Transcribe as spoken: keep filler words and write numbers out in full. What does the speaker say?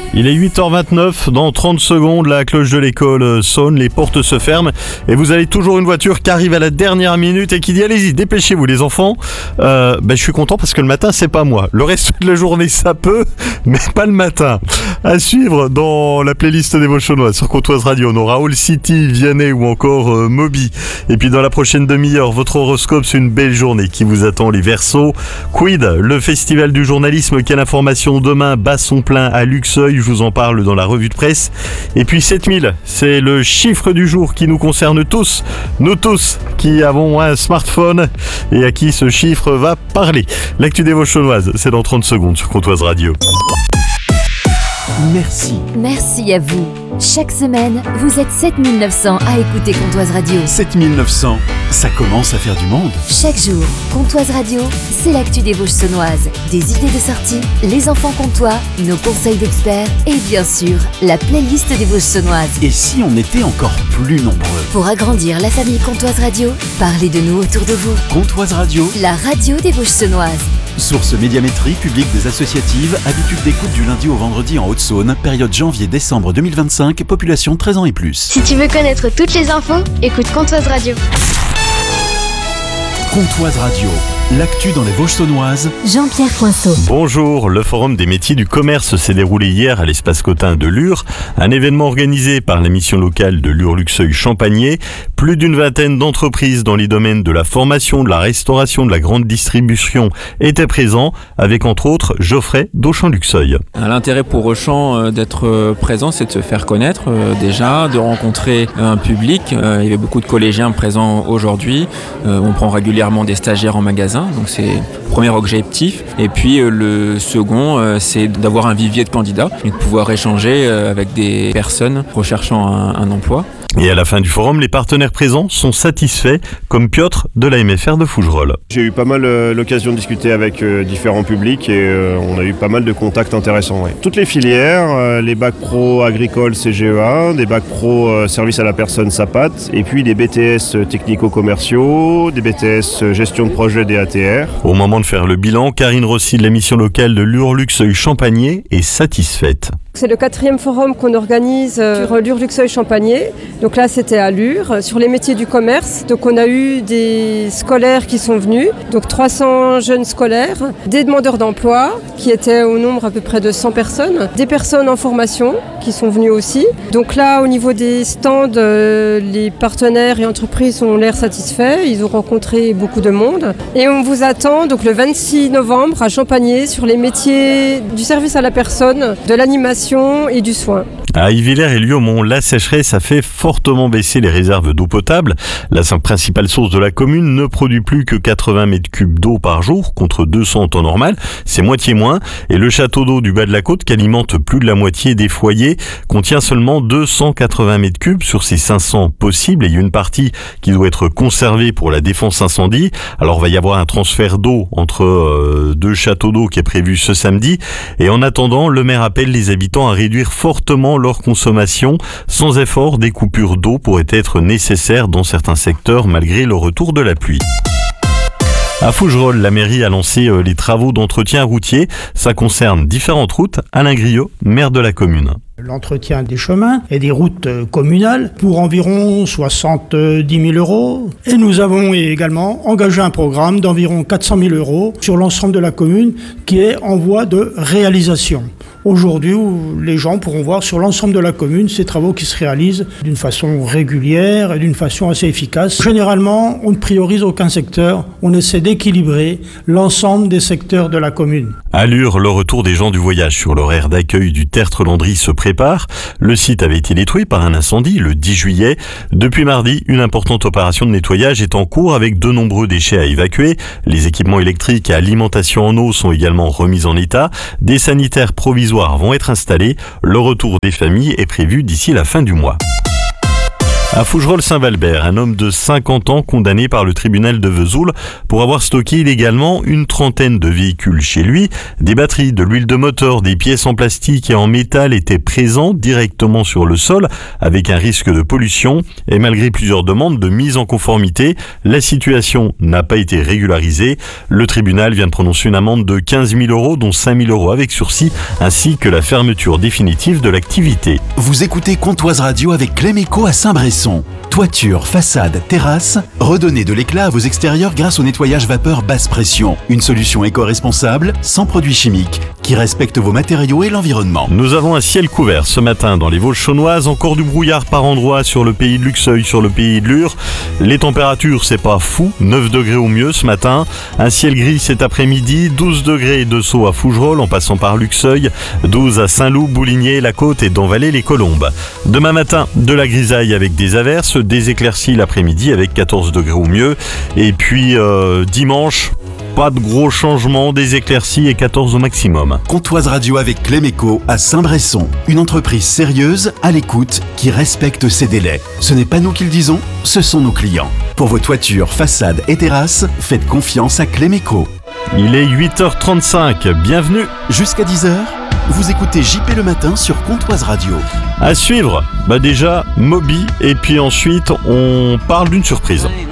Il est huit heures vingt-neuf, dans trente secondes, la cloche de l'école sonne, les portes se ferment et vous avez toujours une voiture qui arrive à la dernière minute et qui dit allez-y, dépêchez-vous les enfants. Euh, ben, je suis content parce que le matin c'est pas moi. Le reste de la journée ça peut, mais pas le matin. À suivre dans la playlist des Vauchonnois sur Contoise Radio, on aura All City, Vianney ou encore euh, Moby. Et puis dans la prochaine demi-heure, votre horoscope, c'est une belle journée qui vous attend les Verseaux. Quid, le festival du journalisme, quelle information demain bat son plein à Luxeuil. Je vous en parle dans la revue de presse. Et puis sept mille, c'est le chiffre du jour qui nous concerne tous, nous tous qui avons un smartphone et à qui ce chiffre va parler. L'actu des Vauchonnoises, c'est dans trente secondes sur Contoise Radio. Merci. Merci à vous. Chaque semaine, vous êtes sept mille neuf cents à écouter Contoise Radio. sept mille neuf cents, ça commence à faire du monde. Chaque jour, Contoise Radio, c'est l'actu des Vauchonnoises. Des idées de sortie, les enfants comtois, nos conseils d'experts et bien sûr, la playlist des Vauchonnoises. Et si on était encore plus nombreux? Pour agrandir la famille Contoise Radio, parlez de nous autour de vous. Contoise Radio, la radio des Vauchonnoises. Source médiamétrie, publique des associatives, habitude d'écoute du lundi au vendredi en Haute-Saône, période janvier-décembre deux mille vingt-cinq, population treize ans et plus. Si tu veux connaître toutes les infos, écoute Contoise Radio. Contoise Radio, l'actu dans les Vosges-Saunoises. Jean-Pierre Coinceau. Bonjour, le Forum des métiers du commerce s'est déroulé hier à l'espace Cotin de Lure, un événement organisé par la mission locale de Lure-Luxeuil-Champagné. Plus d'une vingtaine d'entreprises dans les domaines de la formation, de la restauration, de la grande distribution étaient présents, avec entre autres Geoffrey d'Auchan-Luxeuil. L'intérêt pour Auchan d'être présent, c'est de se faire connaître déjà, de rencontrer un public. Il y avait beaucoup de collégiens présents aujourd'hui. On prend régulièrement des stagiaires en magasin, donc c'est le premier objectif. Et puis le second, c'est d'avoir un vivier de candidats et de pouvoir échanger avec des personnes recherchant un, un emploi. Et à la fin du forum, les partenaires présents sont satisfaits, comme Piotr de la M F R de Fougerolles. J'ai eu pas mal euh, l'occasion de discuter avec euh, différents publics et euh, on a eu pas mal de contacts intéressants. Ouais. Toutes les filières, euh, les bacs pro agricoles C G E A, des bacs pro euh, service à la personne S A P A T, et puis des B T S technico-commerciaux, des B T S gestion de projet D A T R. Au moment de faire le bilan, Karine Rossi de la mission locale de Lure-Luxeuil-Champagné est satisfaite. C'est le quatrième forum qu'on organise sur Lure-Luxeuil-Champagné. Donc là, c'était à Lure, sur les métiers du commerce. Donc on a eu des scolaires qui sont venus, donc trois cents jeunes scolaires, des demandeurs d'emploi qui étaient au nombre à peu près de cent personnes, des personnes en formation qui sont venues aussi. Donc là, au niveau des stands, euh, les partenaires et entreprises ont l'air satisfaits. Ils ont rencontré beaucoup de monde. Et on vous attend donc le vingt-six novembre à Champagné sur les métiers du service à la personne, de l'animation et du soin. À Yvillers et Liaumont, la sécheresse a fait fortement baisser les réserves d'eau potable. La principale source de la commune ne produit plus que quatre-vingts mètres cubes d'eau par jour, contre deux cents en temps normal. C'est moitié moins. Et le château d'eau du bas de la côte, qui alimente plus de la moitié des foyers, contient seulement deux cent quatre-vingts mètres cubes sur ces cinq cents possibles. Et il y a une partie qui doit être conservée pour la défense incendie. Alors, il va y avoir un transfert d'eau entre euh, deux châteaux d'eau qui est prévu ce samedi. Et en attendant, le maire appelle les habitants à réduire fortement leur consommation. Sans effort, des coupures d'eau pourraient être nécessaires dans certains secteurs malgré le retour de la pluie. À Fougerolles, la mairie a lancé les travaux d'entretien routier. Ça concerne différentes routes. Alain Griot, maire de la commune. L'entretien des chemins et des routes communales pour environ soixante-dix mille euros. Et nous avons également engagé un programme d'environ quatre cent mille euros sur l'ensemble de la commune qui est en voie de réalisation. Aujourd'hui, les gens pourront voir sur l'ensemble de la commune ces travaux qui se réalisent d'une façon régulière et d'une façon assez efficace. Généralement, on ne priorise aucun secteur, on essaie d'équilibrer l'ensemble des secteurs de la commune. À Lure, le retour des gens du voyage sur l'horaire d'accueil du Tertre-Landry se prépare. Le site avait été détruit par un incendie le dix juillet. Depuis mardi, une importante opération de nettoyage est en cours avec de nombreux déchets à évacuer. Les équipements électriques et alimentation en eau sont également remis en état. Des sanitaires provisoires vont être installés. Le retour des familles est prévu d'ici la fin du mois. À Fougerolles-Saint-Valbert, un homme de cinquante ans condamné par le tribunal de Vesoul pour avoir stocké illégalement une trentaine de véhicules chez lui. Des batteries, de l'huile de moteur, des pièces en plastique et en métal étaient présents directement sur le sol avec un risque de pollution. Et malgré plusieurs demandes de mise en conformité, la situation n'a pas été régularisée. Le tribunal vient de prononcer une amende de quinze mille euros, dont cinq mille euros avec sursis, ainsi que la fermeture définitive de l'activité. Vous écoutez Comptoise Radio avec Cléméco à Saint-Bresson. Toiture, façade, terrasse, redonnez de l'éclat à vos extérieurs grâce au nettoyage vapeur basse pression. Une solution éco-responsable, sans produits chimiques, qui respecte vos matériaux et l'environnement. Nous avons un ciel couvert ce matin dans les Vosges saunoises, encore du brouillard par endroits sur le pays de Luxeuil, sur le pays de Lure. Les températures, c'est pas fou, neuf degrés au mieux ce matin. Un ciel gris cet après-midi, douze degrés de Sceaux à Fougerolles en passant par Luxeuil, douze à Saint-Loup, Bouligné, La Côte et Danvalais-les-Colombes. Demain matin, de la grisaille avec des averses, des éclaircies l'après-midi avec quatorze degrés au mieux. Et puis euh, dimanche, pas de gros changements, des éclaircies et quatorze au maximum. Comptoise Radio avec Cléméco à Saint-Bresson. Une entreprise sérieuse, à l'écoute, qui respecte ses délais. Ce n'est pas nous qui le disons, ce sont nos clients. Pour vos toitures, façades et terrasses, faites confiance à Cléméco. Il est huit heures trente-cinq, bienvenue. Jusqu'à dix heures, vous écoutez J P le matin sur Comptoise Radio. À suivre, bah déjà Moby et puis ensuite on parle d'une surprise.